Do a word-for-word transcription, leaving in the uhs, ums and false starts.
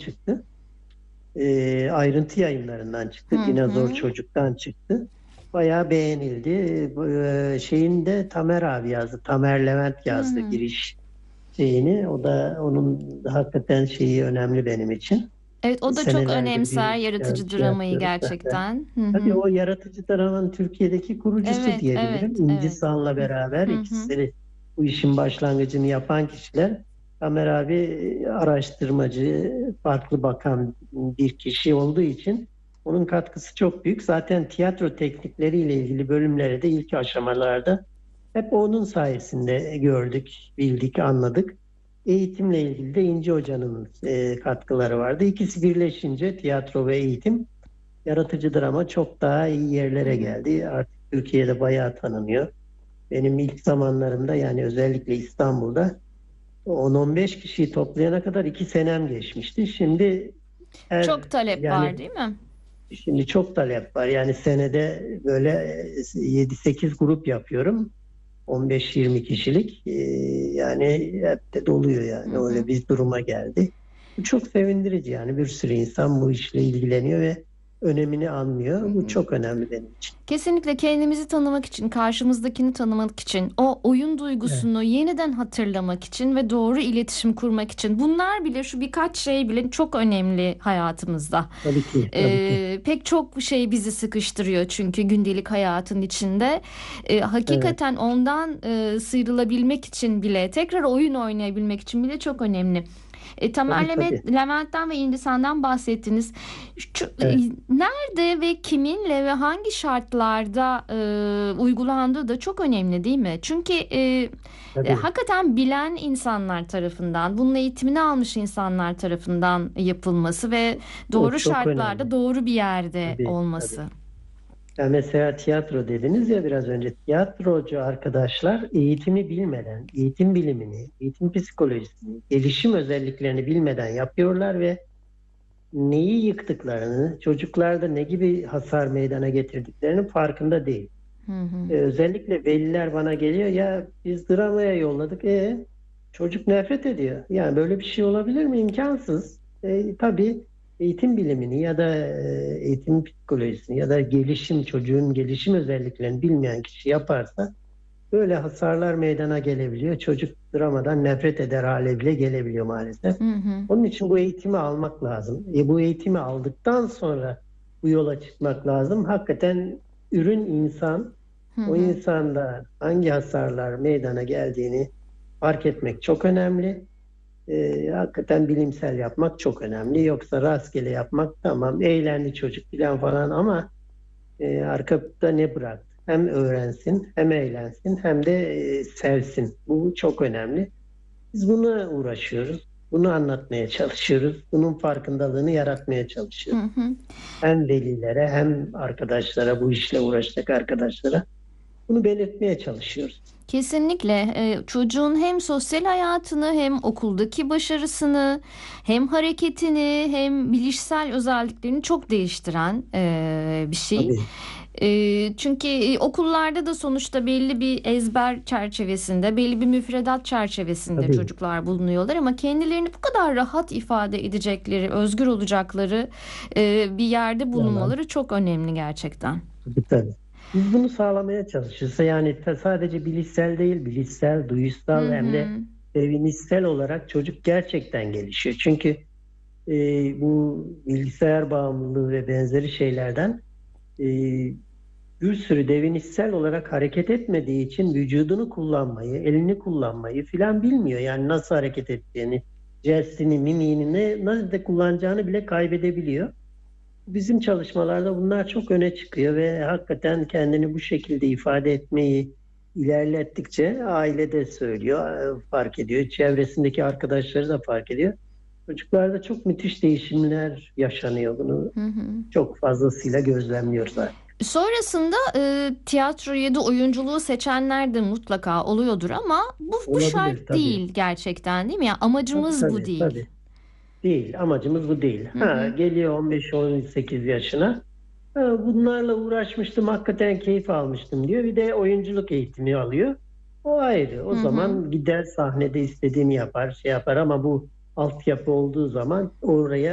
çıktı. E, ayrıntı yayınlarından çıktı. Hı Dinozor hı. Çocuk'tan çıktı. Bayağı beğenildi. E, şeyin de Tamer abi yazdı. Tamer Levent yazdı Hı. giriş şeyini. O da onun da hakikaten şeyi önemli benim için. Evet, o da çok Senelerdir önemser bir yaratıcı şey dramayı yapıyoruz. gerçekten. Hı Tabii hı. o yaratıcı dramanın Türkiye'deki kurucusu Evet, evet, diyebilirim. İnci evet. San'la beraber Hı hı. ikisi bu işin başlangıcını yapan kişiler. Tamer abi e, araştırmacı, farklı bakan bir kişi olduğu için onun katkısı çok büyük. Zaten tiyatro teknikleriyle ilgili bölümleri de ilk aşamalarda hep onun sayesinde gördük, bildik, anladık. Eğitimle ilgili de İnci Hoca'nın e, katkıları vardı. İkisi birleşince tiyatro ve eğitim yaratıcı drama çok daha iyi Hı yerlere hı. geldi. Artık Türkiye'de bayağı tanınıyor. Benim ilk zamanlarımda yani özellikle İstanbul'da on on beş kişiyi toplayana kadar iki senem geçmişti. Şimdi her Çok talep var, yani değil mi? şimdi çok talep var. Yani senede böyle yedi sekiz grup yapıyorum. on beş yirmi kişilik. Ee, yani hep de doluyor Hı yani. hı. Öyle bir duruma geldi. Bu çok sevindirici yani. Bir sürü insan bu işle ilgileniyor ve önemini Hı anlıyor. Bu hı. çok önemli benim için. Kesinlikle kendimizi tanımak için, karşımızdakini tanımak için, o oyun Evet, duygusunu yeniden hatırlamak için ve doğru iletişim kurmak için bunlar bile, şu birkaç şey bile çok önemli hayatımızda. tabii ki, tabii ki. Ee, pek çok şey bizi sıkıştırıyor çünkü gündelik hayatın içinde. Ee, Evet, hakikaten ondan e, sıyrılabilmek için bile, tekrar oyun oynayabilmek için bile çok önemli. E, Tamer tabii tabii. Levent- Levent'ten ve Hindistan'dan bahsettiniz. Şu, e, Evet, nerede ve kiminle ve hangi şartlarda e, uygulandığı da çok önemli, değil mi? Çünkü e, e, tabii. hakikaten bilen insanlar tarafından, bunun eğitimini almış insanlar tarafından yapılması ve O doğru çok şartlarda önemli. doğru bir yerde Tabii, tabii. olması. Ya mesela tiyatro dediniz ya biraz önce. Tiyatrocu arkadaşlar eğitimi bilmeden, eğitim bilimini, eğitim psikolojisini, gelişim özelliklerini bilmeden yapıyorlar ve neyi yıktıklarını, çocuklarda ne gibi hasar meydana getirdiklerinin farkında değil. Hı hı. Ee, özellikle veliler bana geliyor ya biz dramaya yolladık. E çocuk nefret ediyor. Yani böyle bir şey olabilir mi? İmkansız. E, tabii eğitim bilimini ya da e, eğitim psikolojisini ya da gelişim çocuğun gelişim özelliklerini bilmeyen kişi yaparsa böyle hasarlar meydana gelebiliyor. Çocuk dramadan nefret eder hale bile gelebiliyor maalesef. Hı hı. Onun için bu eğitimi almak lazım. E, bu eğitimi aldıktan sonra bu yola çıkmak lazım. Hakikaten ürün insan, Hı o hı. insanda hangi hasarlar meydana geldiğini fark etmek çok önemli. E, hakikaten bilimsel yapmak çok önemli. Yoksa rastgele yapmak tamam eğlendi çocuk falan falan ama e, arkada ne bıraktı? Hem öğrensin, hem eğlensin, hem de e, sevsin. Bu çok önemli. Biz buna uğraşıyoruz. Bunu anlatmaya çalışıyoruz. Bunun farkındalığını yaratmaya Hı çalışıyoruz. hı. Hem velilere hem arkadaşlara, bu işle uğraşacak arkadaşlara bunu belirtmeye çalışıyoruz. Kesinlikle e, çocuğun hem sosyal hayatını, hem okuldaki başarısını, hem hareketini, hem bilişsel özelliklerini çok değiştiren e, bir şey. Tabii, E, çünkü e, okullarda da sonuçta belli bir ezber çerçevesinde, belli bir müfredat çerçevesinde tabii, çocuklar bulunuyorlar ama kendilerini bu kadar rahat ifade edecekleri, özgür olacakları e, bir yerde yalan. bulunmaları çok önemli gerçekten. Tabii, tabii. Biz bunu sağlamaya çalışıyoruz. Yani ta- sadece bilişsel değil, bilişsel, Hı duyusal hem de hı. sevinirsel olarak çocuk gerçekten gelişiyor. Çünkü e, bu bilgisayar bağımlılığı ve benzeri şeylerden e, bir sürü devinişsel olarak hareket etmediği için vücudunu kullanmayı, elini kullanmayı filan bilmiyor. Yani nasıl hareket ettiğini, jestini, mimiğini ne, nasıl da kullanacağını bile kaybedebiliyor. Bizim çalışmalarda bunlar çok öne çıkıyor ve hakikaten kendini bu şekilde ifade etmeyi ilerlettikçe aile de söylüyor, fark ediyor. Çevresindeki arkadaşları da fark ediyor. Çocuklarda çok müthiş değişimler yaşanıyor. Bunu Hı hı. çok fazlasıyla gözlemliyoruz artık. Sonrasında e, tiyatroyu ya da oyunculuğu seçenler de mutlaka oluyordur ama bu bu Olabilir şart tabii. değil gerçekten, değil mi? Ya Tabii amacımız bu tabii değil. tabii. Değil. Amacımız bu değil. Hı Ha, hı. geliyor on beş on sekiz yaşına. Ha, bunlarla uğraşmıştım, hakikaten keyif almıştım diyor. Bir de oyunculuk eğitimi alıyor. O ayrı. O Hı hı. zaman gider sahnede istediğini yapar, şey yapar ama bu altyapı olduğu zaman oraya